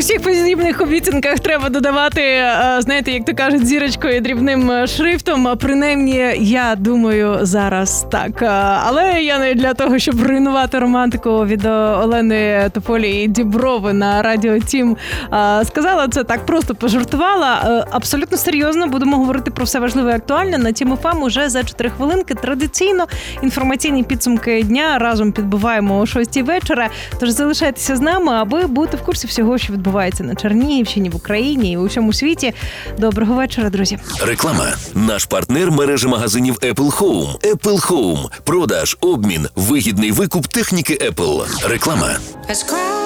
всіх подібних обіцянках треба додавати, знаєте, як то кажуть, зірочкою дрібним шрифтом. Принаймні, я думаю, зараз так. Але я не для того, щоб руйнувати романтику від Олени Тополі і Діброви на Радіо Тім сказала це так, просто пожартувала. Абсолютно серйозно будемо говорити про все важливе і актуальне на Тім ФМ уже за 4 хвилинки. Традиційно інформаційні підсумки дня разом підбиваємо о 6 вечора. Тож залишайтеся з нами, аби бути в курсі всього, що відбувається на Чернігівщині, в Україні і у всьому світі. Доброго вечора, друзі. Реклама. Наш партнер – мережа магазинів Apple Home. Apple Home. Продаж, обмін, вигідний викуп техніки Apple. Реклама.